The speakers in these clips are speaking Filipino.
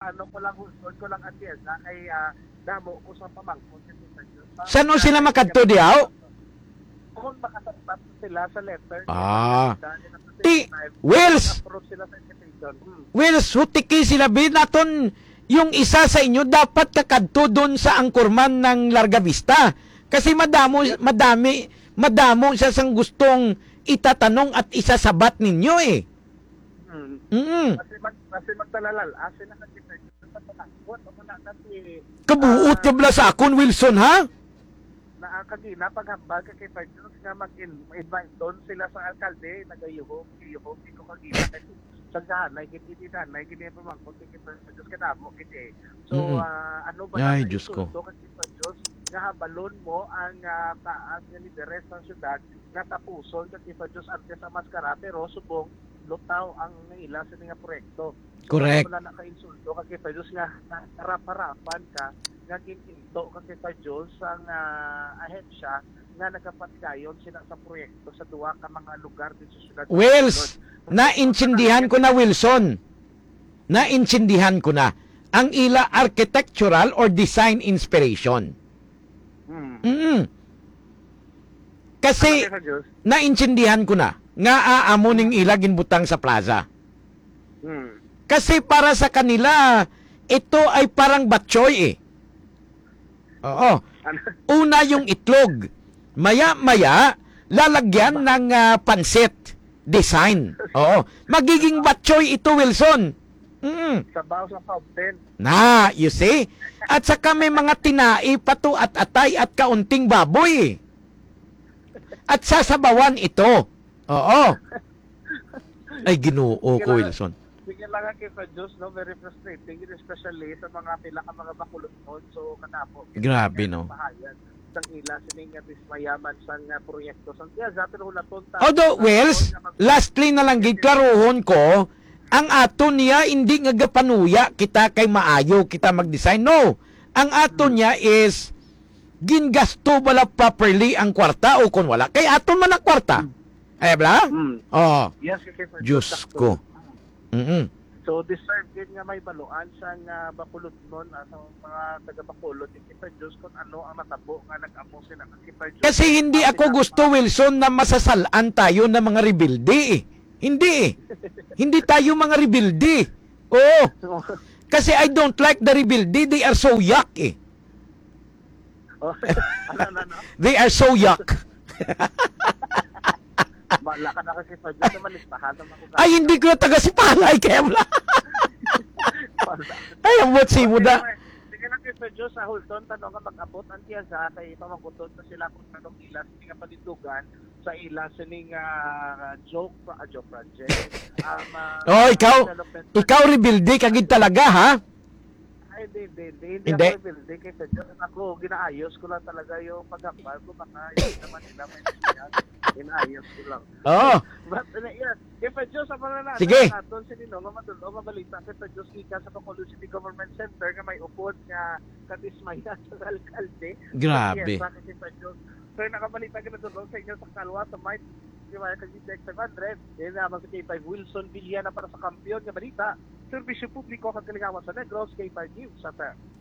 ano ko lang, husod ko lang at yes, kay damo ko sa pamangkon si Tita Jus. Saan sila makadto diaw? Kung makasabot sila sa letter. Wills! Approve sila sa invitation. Wills, hutiki sila binaton yung isa sa inyo dapat kakadto doon sa angkorman ng Larga Vista. Kasi madamo siya sang gustong itatanong at isasabat ninyo eh. Kasi magtalalal. Asin na kasi sa panangkot. Kabuot ka bala sa akon, Wilson, ha? Kagina, paghambal ka kay Ferdinand nga mag-invite doon sila sa alkalde, nagayuhom, hindi ko kagina. Kasi sa ganay, kinititanay, kinipamangkot, kay kadamo, kiti. So, ano ba ay, na Diyos ko. kasi Diyos, nga balon mo ang taas ng lideres ng syudad na tapuson kasi Diyos ante sa maskara, pero subong lutaw ang ila sa nga proyekto. Correct. Wala naka-insulto kasi Diyos nga harap-harapan ka nga gininto kasi Diyos ang ahensya nga nagapatigayon sila sa proyekto sa duwa ka mga lugar din sa syudad. Wills, naintindihan ko na, Wilson. Naintindihan ko na. Ang ila architectural or design inspiration. Kasi naintindihan ko na nga aamo ning ila ginbutang sa plaza. Kasi para sa kanila ito ay parang batchoy eh. Oo. Una yung itlog. Maya-maya lalagyan ng pansit design. Oo. Magiging batchoy ito, Wilson. Sabaw sa fountain. Na, you see? At saka may mga tinai pato at atay at kaunting baboy. At sasabawan ito. Oo. Ay, Ginoo ko, Wilson. Sige lang kay Diyos, no? Very frustrating, especially sa mga pila ka mga bakulot mo. So, kanapo. Grabe, no? Sang ila, sining at is mayaman sang proyekto. Sang kaya, zaten ho natunta. Although, Wells, lastly na lang, giklaruhon ko, ang ato niya, hindi nga gapanuya kita kay maayo kita mag-design. No. Ang ato niya is, gingasto bala properly ang kwarta o kung wala. Kay ato man ang kwarta. Ay, bala? Oh. Yes, Diyos ko. So, deserve din nga may baluan sa bakulot nun sa mga taga-bakulot. Kita Diyos kung ano ang natabo nga nag-amo sila. Kasi hindi ako gusto, Wilson, na masasalaan tayo ng mga rebuilde eh. Hindi. Hindi tayo mga rebuilde. Oo. Kasi I don't like the rebuilde. They are so yuck eh. They are so yuck. Bala ka na kasi sa Diyos naman listahan naman ko. Ay, hindi ko na taga si Palay. Kaya wala. Ay, ang motsi mo da. Sige na kasi sa Diyos sa Hulton, tanong ka mag-abot ang tiya sa kay pamangkuton na sila kung tanong ilas, hindi nga panindugan sa ilas, sining joke project. Oh, ikaw rebuilde kagid talaga, ha? Ay, hindi ako rebuilde kay sa Diyos. Ako, ginaayos ko lang talaga yung paghambal ko, baka yun naman nila may nasiyan. Ginaayos ko lang. Oo. But, yeah, kay sa Diyos, ang mga natin, sige. Doon sinino, mabalita kay sa Diyos, ika sa Bacolod City Government Center, na may upod nga katismaya sa alkalde. Grabe. Yes, kay sa Diyos. So, nakabalita ka na doon sa inyo sa Kalwa, sa Might, di ba, kay GTX 500, yun naman sa K5 Wilson Villana para sa kampiyon nga balita, serbisyo publiko kag kalingawan sa Negros, K5 News sa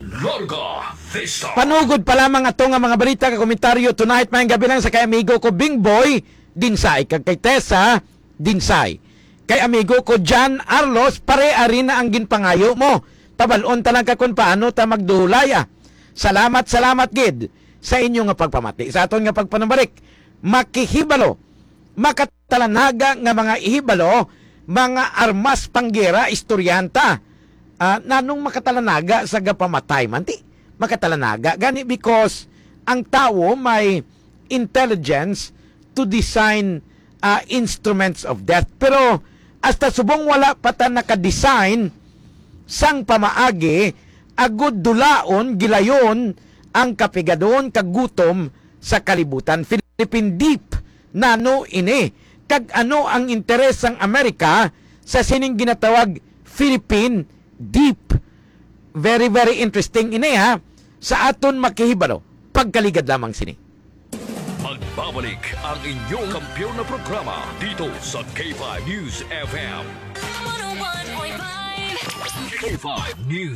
Larga Vista. Panugod pa lamang ato nga mga balita ka komentaryo tonight mayang gabi lang sa kay amigo ko Bing Boy Dinsay kag kay Tessa Dinsay. Kay amigo ko John Arlos pare-ari na ang ginpangayo mo. Tabalon ta lang ka kung paano ta magdulay ah. Salamat gid sa inyo nga pagpamati. Sa aton nga pagpanambalik, makihibalo, makatalanaga nga mga ihibalo, mga armas panggera, istoryanta. Nanong makatalanaga sa gapamatay man ti makatalanaga gani because ang tao may intelligence to design instruments of death, pero hasta subong wala pa ta naka-design sang pamaagi agud dulaon gilayon ang kapigadon kagutom sa kalibutan. Philippine Deep nano ini kag ano ang interes sang Amerika sa sining ginatawag Philippine Deep. Very, very interesting ini ha. Sa aton makihibalo, pagkaligad lamang sini. Magbabalik ang inyong kampiyon na programa dito sa K5 News FM. 101.5 K5 News.